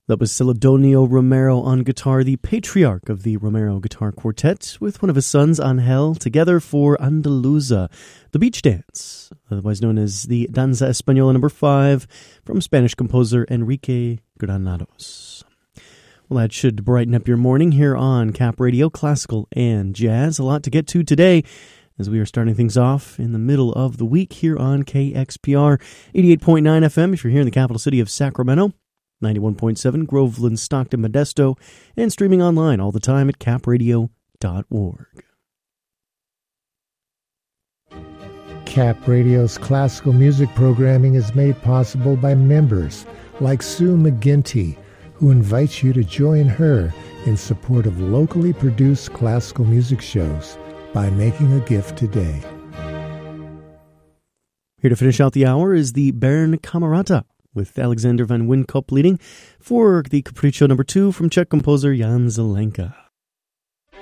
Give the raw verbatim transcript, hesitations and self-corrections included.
That was Celedonio Romero on guitar, the patriarch of the Romero Guitar Quartet, with one of his sons, Angel, together for Andaluza, the beach dance, otherwise known as the Danza Española number five, from Spanish composer Enrique Granados. Well, that should brighten up your morning here on Cap Radio, classical and jazz. A lot to get to today, as we are starting things off in the middle of the week here on K X P R eighty-eight point nine F M if you're here in the capital city of Sacramento, ninety-one point seven Groveland, Stockton, Modesto, and streaming online all the time at cap radio dot org. Cap Radio's classical music programming is made possible by members like Sue McGinty, who invites you to join her in support of locally produced classical music shows by making a gift today. Here to finish out the hour is the Bern Camerata, with Alexander van Winkop leading for the Capriccio number two from Czech composer Jan Zelenka.